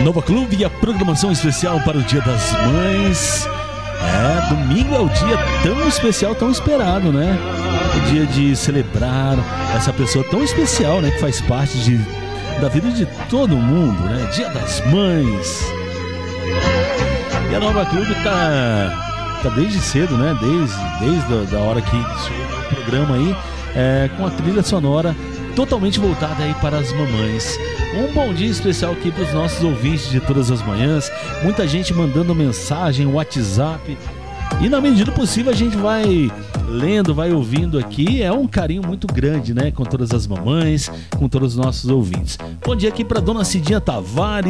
Nova Clube e a programação especial para o Dia das Mães. Domingo é o dia tão especial, tão esperado, né? O dia de celebrar essa pessoa tão especial, né? Que faz parte da vida de todo mundo, né? Dia das Mães. E a Nova Clube tá desde cedo, né? Desde a hora que iniciou o programa aí, com a trilha sonora totalmente voltada aí para as mamães. Um bom dia especial aqui para os nossos ouvintes de todas as manhãs. Muita gente mandando mensagem, WhatsApp. E na medida possível a gente vai lendo, vai ouvindo aqui. É um carinho muito grande, né? Com todas as mamães, com todos os nossos ouvintes. Bom dia aqui para Dona Cidinha Tavares.